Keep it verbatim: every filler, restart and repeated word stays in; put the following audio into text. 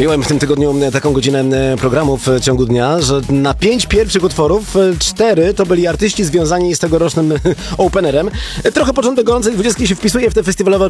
Miałem w tym tygodniu taką godzinę programów w ciągu dnia, że na pięć pierwszych utworów cztery to byli artyści związani z tegorocznym openerem. Trochę początek gorącej dwudziestki się wpisuje w te festiwalowe